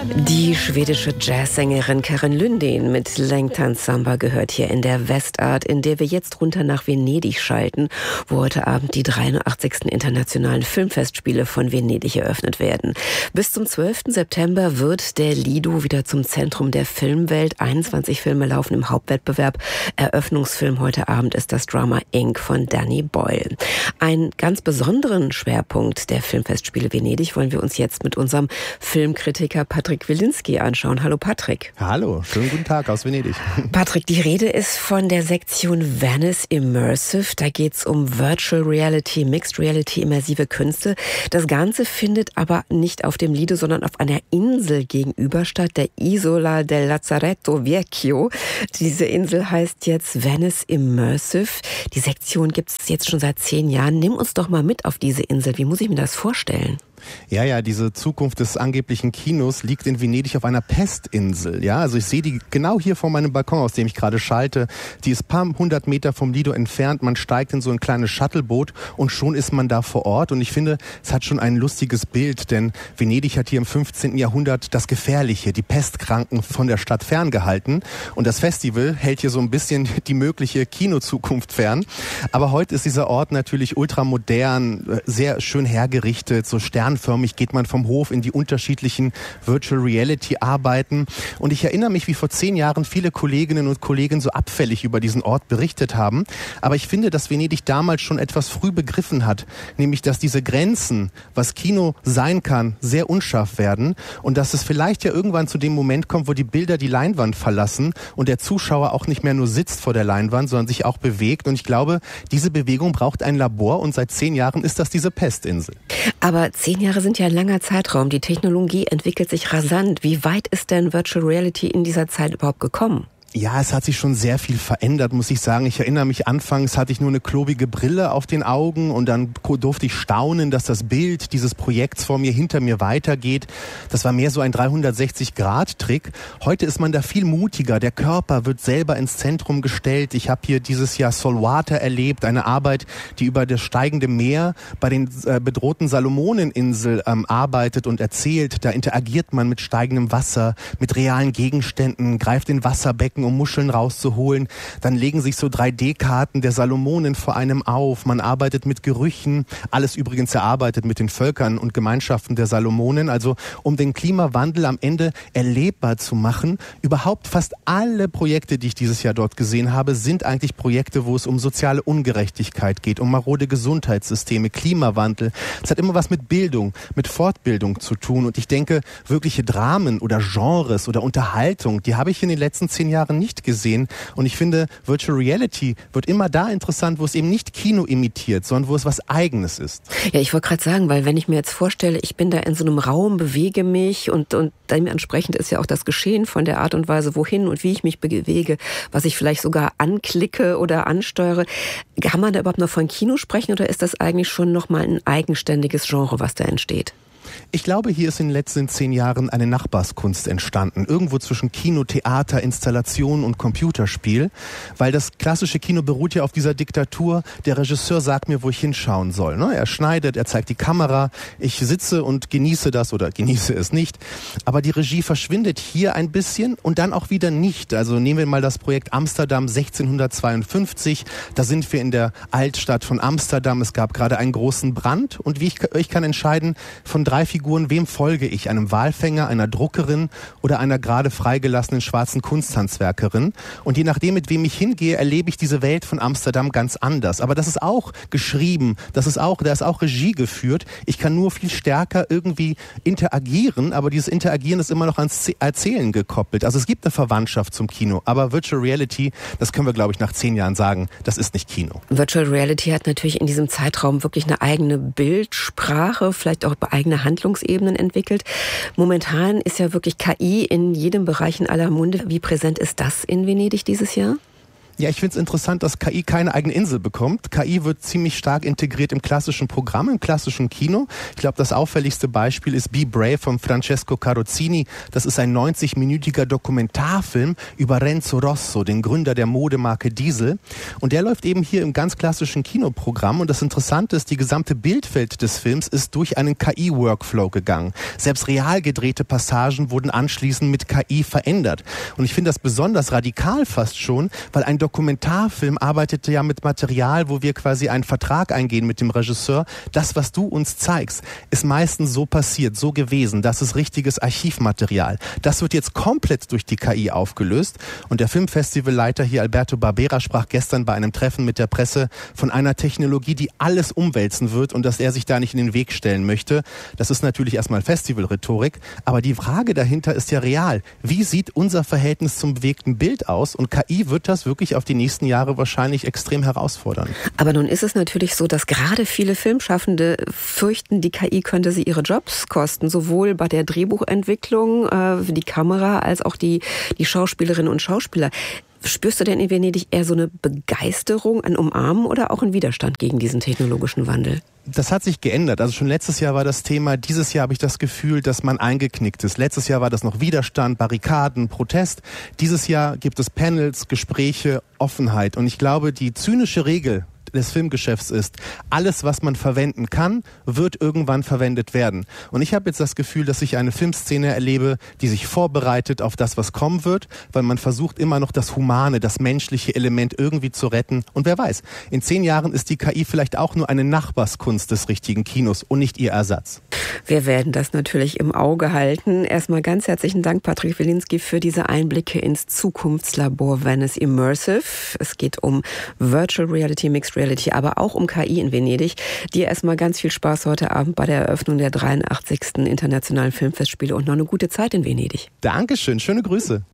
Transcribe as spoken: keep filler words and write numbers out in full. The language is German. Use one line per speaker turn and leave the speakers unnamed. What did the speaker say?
Die schwedische Jazzsängerin Karin Lundin mit Langtan Samba gehört hier in der Westart, in der wir jetzt runter nach Venedig schalten, wo heute Abend die dreiundachtzigsten Internationalen Filmfestspiele von Venedig eröffnet werden. Bis zum zwölften September wird der Lido wieder zum Zentrum der Filmwelt. einundzwanzig Filme laufen im Hauptwettbewerb. Eröffnungsfilm heute Abend ist das Drama Incorporated von Danny Boyle. Einen ganz besonderen Schwerpunkt der Filmfestspiele Venedig wollen wir uns jetzt mit unserem Filmkritiker Patrick Wilinski anschauen. Hallo Patrick.
Hallo, schönen guten Tag aus Venedig.
Patrick, die Rede ist von der Sektion Venice Immersive. Da geht es um Virtual Reality, Mixed Reality, immersive Künste. Das Ganze findet aber nicht auf dem Lido, sondern auf einer Insel gegenüber statt, der Isola del Lazzaretto Vecchio. Diese Insel heißt jetzt Venice Immersive. Die Sektion gibt es jetzt schon seit zehn Jahren. Nimm uns doch mal mit auf diese Insel. Wie muss ich mir das vorstellen?
Ja, ja, diese Zukunft des angeblichen Kinos liegt in Venedig auf einer Pestinsel. Ja, also ich sehe die genau hier vor meinem Balkon, aus dem ich gerade schalte. Die ist ein paar hundert Meter vom Lido entfernt. Man steigt in so ein kleines Shuttleboot und schon ist man da vor Ort. Und ich finde, es hat schon ein lustiges Bild, denn Venedig hat hier im fünfzehnten Jahrhundert das Gefährliche, die Pestkranken von der Stadt ferngehalten. Und das Festival hält hier so ein bisschen die mögliche Kinozukunft fern. Aber heute ist dieser Ort natürlich ultramodern, sehr schön hergerichtet, so Stern Förmig geht man vom Hof in die unterschiedlichen Virtual Reality Arbeiten. Und ich erinnere mich, wie vor zehn Jahren viele Kolleginnen und Kollegen so abfällig über diesen Ort berichtet haben. Aber ich finde, dass Venedig damals schon etwas früh begriffen hat, nämlich, dass diese Grenzen, was Kino sein kann, sehr unscharf werden und dass es vielleicht ja irgendwann zu dem Moment kommt, wo die Bilder die Leinwand verlassen und der Zuschauer auch nicht mehr nur sitzt vor der Leinwand, sondern sich auch bewegt. Und ich glaube, diese Bewegung braucht ein Labor und seit zehn Jahren ist das diese Pestinsel.
Aber zehn Jahre sind ja ein langer Zeitraum. Die Technologie entwickelt sich rasant. Wie weit ist denn Virtual Reality in dieser Zeit überhaupt gekommen?
Ja, es hat sich schon sehr viel verändert, muss ich sagen. Ich erinnere mich, anfangs hatte ich nur eine klobige Brille auf den Augen und dann durfte ich staunen, dass das Bild dieses Projekts vor mir, hinter mir weitergeht. Das war mehr so ein dreihundertsechzig Grad Trick. Heute ist man da viel mutiger. Der Körper wird selber ins Zentrum gestellt. Ich habe hier dieses Jahr Solwater erlebt, eine Arbeit, die über das steigende Meer bei den äh, bedrohten Salomoneninsel ähm, arbeitet und erzählt. Da interagiert man mit steigendem Wasser, mit realen Gegenständen, greift in Wasserbecken, um Muscheln rauszuholen. Dann legen sich so drei D Karten der Salomonen vor einem auf. Man arbeitet mit Gerüchen. Alles übrigens erarbeitet mit den Völkern und Gemeinschaften der Salomonen. Also um den Klimawandel am Ende erlebbar zu machen. Überhaupt fast alle Projekte, die ich dieses Jahr dort gesehen habe, sind eigentlich Projekte, wo es um soziale Ungerechtigkeit geht, um marode Gesundheitssysteme, Klimawandel. Es hat immer was mit Bildung, mit Fortbildung zu tun. Und ich denke, wirkliche Dramen oder Genres oder Unterhaltung, die habe ich in den letzten zehn Jahren nicht gesehen. Und ich finde, Virtual Reality wird immer da interessant, wo es eben nicht Kino imitiert, sondern wo es was Eigenes ist.
Ja, ich wollte gerade sagen, weil wenn ich mir jetzt vorstelle, ich bin da in so einem Raum, bewege mich und, und dementsprechend ist ja auch das Geschehen von der Art und Weise, wohin und wie ich mich bewege, was ich vielleicht sogar anklicke oder ansteuere. Kann man da überhaupt noch von Kino sprechen oder ist das eigentlich schon nochmal ein eigenständiges Genre, was da entsteht?
Ich glaube, hier ist in den letzten zehn Jahren eine Nachbarskunst entstanden. Irgendwo zwischen Kino, Theater, Installation und Computerspiel. Weil das klassische Kino beruht ja auf dieser Diktatur. Der Regisseur sagt mir, wo ich hinschauen soll. Er schneidet, er zeigt die Kamera. Ich sitze und genieße das oder genieße es nicht. Aber die Regie verschwindet hier ein bisschen und dann auch wieder nicht. Also nehmen wir mal das Projekt Amsterdam sechzehnhundertzweiundfünfzig. Da sind wir in der Altstadt von Amsterdam. Es gab gerade einen großen Brand. Und wie ich, ich kann entscheiden, von drei Figuren, wem folge ich? Einem Walfänger, einer Druckerin oder einer gerade freigelassenen schwarzen Kunsthandwerkerin? Und je nachdem, mit wem ich hingehe, erlebe ich diese Welt von Amsterdam ganz anders. Aber das ist auch geschrieben, das ist auch, da ist auch Regie geführt. Ich kann nur viel stärker irgendwie interagieren, aber dieses Interagieren ist immer noch ans Erzählen gekoppelt. Also es gibt eine Verwandtschaft zum Kino, aber Virtual Reality, das können wir, glaube ich, nach zehn Jahren sagen, das ist nicht Kino.
Virtual Reality hat natürlich in diesem Zeitraum wirklich eine eigene Bildsprache, vielleicht auch eigene Handlungsebenen entwickelt. Momentan ist ja wirklich K I in jedem Bereich in aller Munde. Wie präsent ist das in Venedig dieses Jahr?
Ja, ich finde es interessant, dass K I keine eigene Insel bekommt. K I wird ziemlich stark integriert im klassischen Programm, im klassischen Kino. Ich glaube, das auffälligste Beispiel ist Be Brave von Francesco Carrozzini. Das ist ein neunzig-minütiger Dokumentarfilm über Renzo Rosso, den Gründer der Modemarke Diesel. Und der läuft eben hier im ganz klassischen Kinoprogramm. Und das Interessante ist, die gesamte Bildwelt des Films ist durch einen K I-Workflow gegangen. Selbst real gedrehte Passagen wurden anschließend mit K I verändert. Und ich finde das besonders radikal fast schon, weil ein Dokumentarfilm arbeitet ja mit Material, wo wir quasi einen Vertrag eingehen mit dem Regisseur. Das, was du uns zeigst, ist meistens so passiert, so gewesen. Das ist richtiges Archivmaterial. Das wird jetzt komplett durch die K I aufgelöst. Und der Filmfestivalleiter hier, Alberto Barbera, sprach gestern bei einem Treffen mit der Presse von einer Technologie, die alles umwälzen wird und dass er sich da nicht in den Weg stellen möchte. Das ist natürlich erstmal Festivalrhetorik, aber die Frage dahinter ist ja real. Wie sieht unser Verhältnis zum bewegten Bild aus? Und K I wird das wirklich auf die nächsten Jahre wahrscheinlich extrem herausfordern.
Aber nun ist es natürlich so, dass gerade viele Filmschaffende fürchten, die K I könnte sie ihre Jobs kosten, sowohl bei der Drehbuchentwicklung, äh, die Kamera, als auch die, die Schauspielerinnen und Schauspieler. Spürst du denn in Venedig eher so eine Begeisterung, ein Umarmen oder auch einen Widerstand gegen diesen technologischen Wandel?
Das hat sich geändert. Also schon letztes Jahr war das Thema, dieses Jahr habe ich das Gefühl, dass man eingeknickt ist. Letztes Jahr war das noch Widerstand, Barrikaden, Protest. Dieses Jahr gibt es Panels, Gespräche, Offenheit. Und ich glaube, die zynische Regel des Filmgeschäfts ist, alles, was man verwenden kann, wird irgendwann verwendet werden. Und ich habe jetzt das Gefühl, dass ich eine Filmszene erlebe, die sich vorbereitet auf das, was kommen wird, weil man versucht immer noch das Humane, das menschliche Element irgendwie zu retten. Und wer weiß, in zehn Jahren ist die K I vielleicht auch nur eine Nachbarskunst des richtigen Kinos und nicht ihr Ersatz.
Wir werden das natürlich im Auge halten. Erstmal ganz herzlichen Dank, Patrick Wilinski, für diese Einblicke ins Zukunftslabor Venice Immersive. Es geht um Virtual Reality, Mixed Reality, aber auch um K I in Venedig. Dir erstmal ganz viel Spaß heute Abend bei der Eröffnung der dreiundachtzigsten Internationalen Filmfestspiele und noch eine gute Zeit in Venedig.
Dankeschön, schöne Grüße.